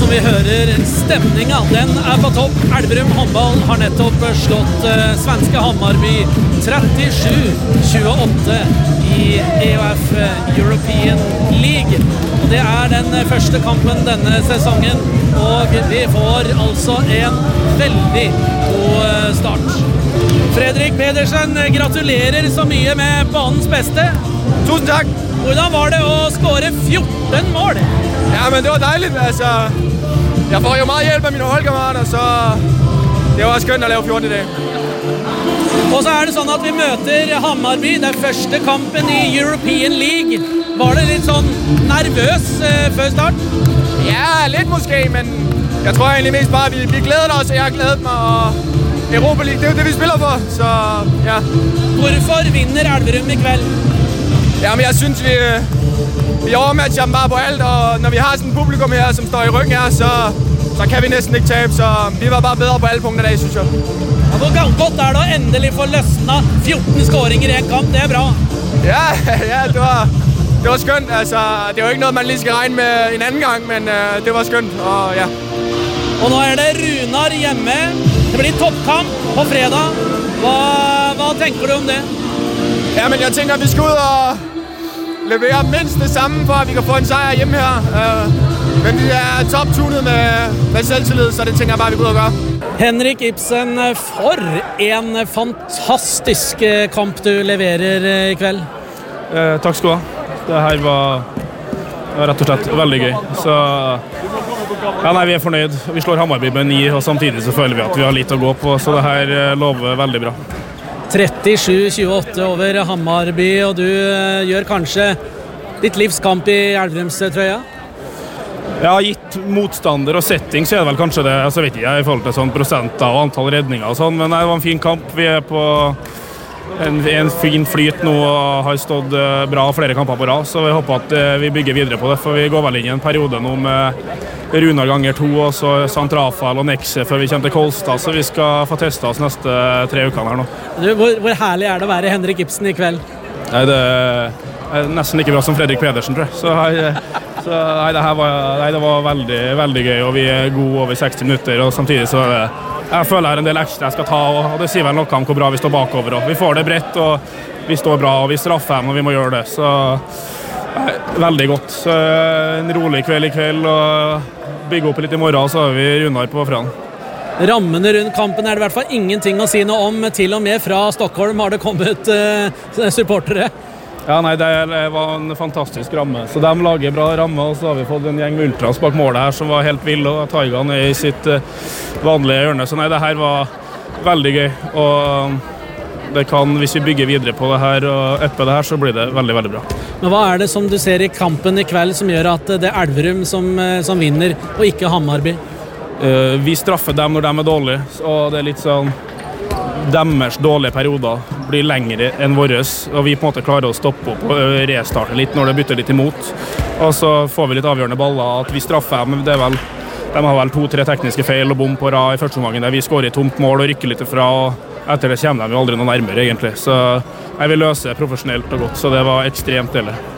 som vi hører, stemningen, den på topp. Elverum håndball har nettopp slått svenske Hammarby 37-28 i EOF European League. Og det den første kampen denne sesongen, og vi får altså en veldig god start. Fredrik Pedersen, gratulerer så mye med banens beste. Tusen takk. Hvordan var det å skåre 14 mål? Ja, men det var dejligt. Altså, jeg får jo meget hjælp af mine holdkammerater, så det var skønt at lave 14 i dag. Og så det sånn at vi møter Hammarby, det første kampen i European League. Var det litt sånn nervøs før start? Ja, lidt måske, men jeg tror egentlig mest bare, at vi glæder oss, og jeg har glædet meg, og Europa League, det jo det, vi spiller for, så ja. Hvorfor vinner Elverum i kveld? Ja, men jeg synes, vi overmatcher dem bare på alt, og når vi har sådan et publikum her, som står i ryggen her, så kan vi næsten ikke tabe, så vi var bare bedre på alle punkter i dag, synes jeg. Ja, hvor godt det å endelig få løsna 14 skåringer i en kamp, det bra. Ja, det var skønt, altså, det er jo ikke noe man lige skal regne med en anden gang, men det var skønt, og ja. Og nå det Runar hjemme, det blir toppkamp på fredag. Hva tenker du om det? Ja, men jeg tænker, vi skal ud og levere mindst det samme, for at vi kan få en sejr hjemme her. Men vi top-tunet med selvtillid, så det tænker jeg bare, vi går ud og gøre. Henrik Ibsen, for en fantastisk kamp du leverer i kveld. Takk skal du ha. Det her var rett og slett veldig gøy. Så ja, nei, vi fornøyd. Vi slår Hammarby med 9, og samtidig så føler vi at vi har litt å gå på, så det her lover veldig bra. 37-28 over Hammarby, og du gjør kanskje ditt livskamp i Elverums trøya? Ja, gitt motstander og setting så det vel kanskje det, så vet jeg i forhold til sånn prosenter og antall redninger og sånn, men det var en fin kamp. Vi på en fin flyt nå og har stått bra flere kamper på rad, så vi håper at vi bygger videre på det, for vi går vel inn i en periode nå med Runar ganger 2, og så Santrafal og Nexe før vi kommer til Kolstad, så vi skal få testet oss neste 3 ukene her nå. Du, hvor herlig det å være Henrik Ibsen i kveld? Nei, det nesten like bra som Fredrik Pedersen, tror jeg. Det var veldig, veldig gøy, og vi gode over 60 minutter, og samtidig så jeg føler det en del ekstra jeg skal ta, og det sier vel noe om hvor bra vi står bakover, og vi får det bredt, og vi står bra, og vi straffer dem, og vi må gjøre det, så veldig godt. Så en rolig kveld i kveld, og bygge opp litt i morgen, så har vi Runar på fredag. Rammene rundt kampen det i hvert fall ingenting å si noe om, til og med fra Stockholm har det kommet supportere. Ja, nei, det var en fantastisk ramme, så de lager bra ramme, og så har vi fått en gjeng med ultras bak målet her som var helt vild, og Taigan i sitt vanlige hjørne, så nei, det her var veldig gøy, og det kan, hvis vi bygger videre på det her og upper det her, så blir det veldig, veldig bra. Men hva det som du ser i kampen i kveld som gjør at det Elverum som vinner, og ikke Hammarby? Vi straffer dem når de dårlige, og det litt sånn deres dårlige perioder blir lengre enn våres, og vi på en måte klarer å stoppe opp og restarte litt når det bytter litt imot, og så får vi litt avgjørende baller at vi straffer dem, det vel, de har vel 2-3 tekniske feil og bom på rad i første omgangen der vi skårer i tomt mål og rykker litt ifra, og etter det kommer de jo aldri noe nærmere egentlig, så jeg vil løse profesjonelt og godt, så det var ekstremt deilig.